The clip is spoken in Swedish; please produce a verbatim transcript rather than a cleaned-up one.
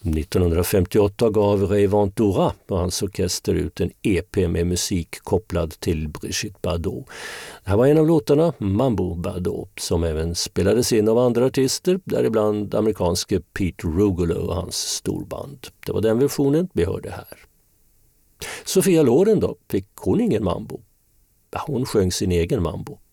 nittonhundrafemtioåtta gav Ray Ventura och hans orkester ut en E P med musik kopplad till Brigitte Bardot. Det här var en av låtarna, Mambo Bardot, som även spelades in av andra artister, däribland amerikanske Pete Rugolo och hans storband. Det var den versionen vi hörde här. Sofia Loren då, fick hon ingen mambo? Hon sjöng sin egen mambo.